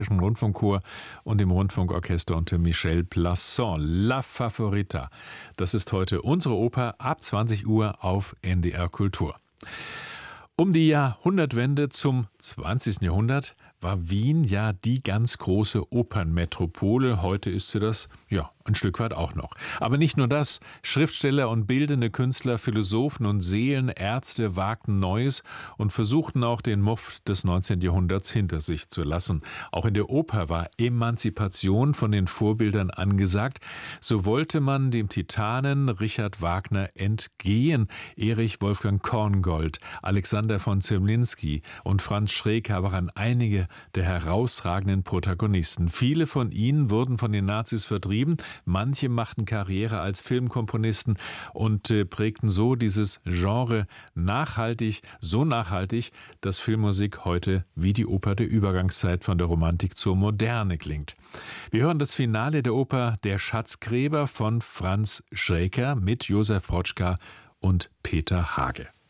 Rundfunkchor und dem Rundfunkorchester unter Michel Plasson. La Favorita. Das ist heute unsere Oper ab 20 Uhr auf NDR Kultur. Um die Jahrhundertwende zum 20. Jahrhundert war Wien ja die ganz große Opernmetropole. Heute ist sie das, ein Stück weit auch noch. Aber nicht nur das. Schriftsteller und bildende Künstler, Philosophen und Seelenärzte wagten Neues und versuchten auch den Muff des 19. Jahrhunderts hinter sich zu lassen. Auch in der Oper war Emanzipation von den Vorbildern angesagt. So wollte man dem Titanen Richard Wagner entgehen. Erich Wolfgang Korngold, Alexander von Zemlinsky und Franz Schreker waren einige der herausragenden Protagonisten. Viele von ihnen wurden von den Nazis vertrieben. Manche machten Karriere als Filmkomponisten und prägten so dieses Genre nachhaltig, so nachhaltig, dass Filmmusik heute wie die Oper der Übergangszeit von der Romantik zur Moderne klingt. Wir hören das Finale der Oper Der Schatzgräber von Franz Schreker mit Josef Broczka und Peter Hage.